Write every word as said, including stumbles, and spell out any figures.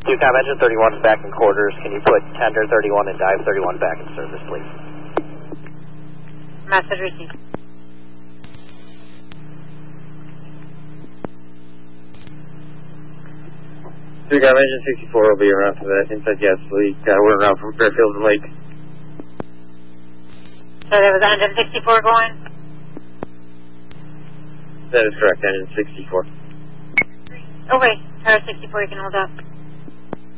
Q-Com, engine thirty-one is back in quarters. Can you put tender thirty-one and dive thirty-one back in service, please? Message received. Q-Com, engine sixty-four will be around for that inside gas leak. Uh, we're around from Fairfield and Lake. So there was engine sixty-four going? That is correct, engine sixty-four. Okay, Tower sixty-four, you can hold up.